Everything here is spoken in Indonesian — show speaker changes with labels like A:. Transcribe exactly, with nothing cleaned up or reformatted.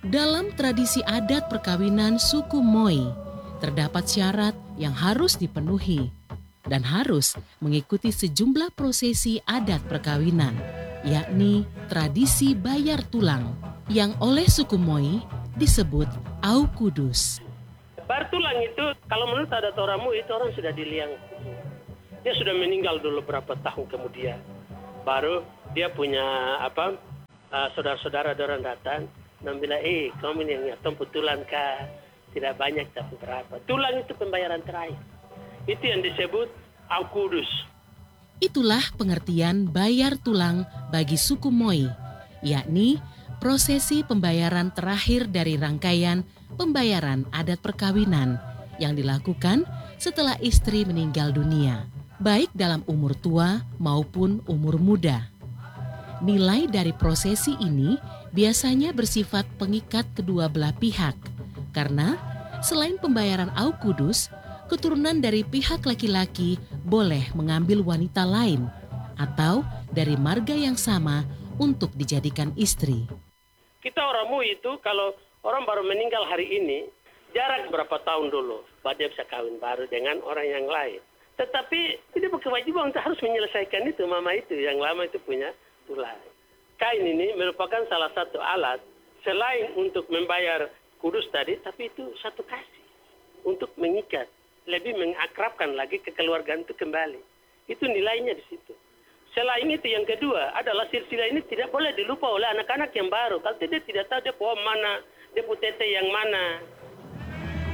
A: Dalam tradisi adat perkawinan suku Moi, terdapat syarat yang harus dipenuhi dan harus mengikuti sejumlah prosesi adat perkawinan, yakni tradisi bayar tulang, yang oleh suku Moi disebut Au Kudus.
B: Bayar tulang itu, kalau menurut adat orang Moi itu orang sudah diliang. Dia sudah meninggal dulu berapa tahun kemudian. Baru dia punya apa uh, saudara-saudara orang datang dan bilang, eh kamu ini yang tempuh tulang kah? Tidak banyak tapi berapa. Tulang itu pembayaran terakhir. Itu yang disebut Au Kudus.
A: Itulah pengertian bayar tulang bagi suku Moi, yakni prosesi pembayaran terakhir dari rangkaian pembayaran adat perkawinan yang dilakukan setelah istri meninggal dunia, baik dalam umur tua maupun umur muda. Nilai dari prosesi ini biasanya bersifat pengikat kedua belah pihak, karena selain pembayaran Au Kudus, keturunan dari pihak laki-laki boleh mengambil wanita lain atau dari marga yang sama untuk dijadikan istri.
B: Kita orang Moi itu kalau orang baru meninggal hari ini, jarak berapa tahun dulu, baru dia bisa kawin baru dengan orang yang lain. Tetapi tidak berkewajiban untuk harus menyelesaikan itu, mama itu, yang lama itu punya tulang. Kain ini merupakan salah satu alat, selain untuk membayar kudus tadi, tapi itu satu kasih untuk mengikat, lebih mengakrabkan lagi kekeluargaan itu kembali. Itu nilainya di situ. Selain itu yang kedua adalah silsilah ini tidak boleh dilupa oleh anak-anak yang baru. Kalau dia tidak tahu dia pohon mana, dia putete yang mana.